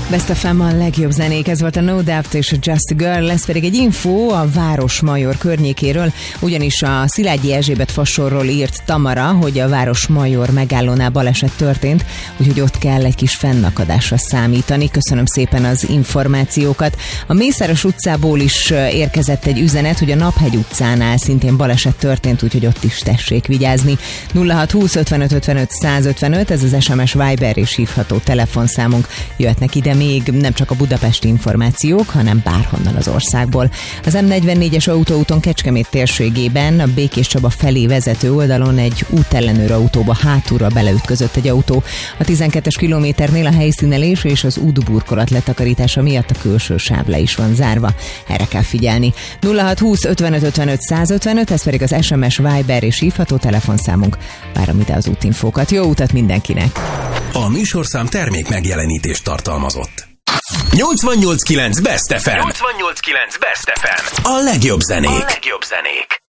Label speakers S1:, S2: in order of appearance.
S1: Best FM a legjobb zenék, ez volt a No Doubt és a Just a Girl, lesz pedig egy info a Városmajor környékéről, ugyanis a Szilágyi Erzsébet fasorról írt Tamara, hogy a Városmajor megállónál baleset történt, úgyhogy ott kell egy kis fennakadásra számítani. Köszönöm szépen az információkat. A Mészáros utcából is érkezett egy üzenet, hogy a Naphegy utcánál szintén baleset történt, úgyhogy ott is tessék vigyázni. 0620 55 55 155, ez az SMS, Viber és hívható telefonszámunk. Jöhetnek ide még nem csak a budapesti információk, hanem bárhonnan az országból. Az M44-es autóúton Kecskemét térségében, a Békés Csaba felé vezető oldalon egy útellenőr autóba hátulra beleütközött egy autó. A 12-es kilométernél a helyszínelés és az útburkolat letakarítása miatt a külső sáv le is van zárva. Erre kell figyelni. 0620 55 55 155, ez pedig az SMS, Viber és hívható telefonszámunk. Várom ide az útinfókat. Jó utat mindenkinek!
S2: A műsorszám termék megjelenítést tartalmazott. 88.9 Best FM. 88.9 Best FM. A legjobb zenék.